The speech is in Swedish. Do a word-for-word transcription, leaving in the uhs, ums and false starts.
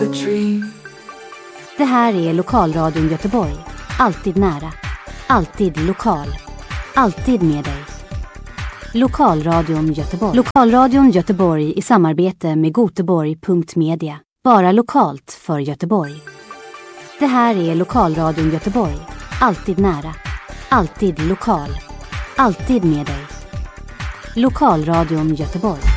Det här är Lokalradion Göteborg. Alltid nära. Alltid lokal. Alltid med dig. Lokalradion Göteborg. Lokalradion Göteborg i samarbete med Goteborg punkt media. Bara lokalt för Göteborg. Det här är Lokalradion Göteborg. Alltid nära. Alltid lokal. Alltid med dig. Lokalradion Göteborg.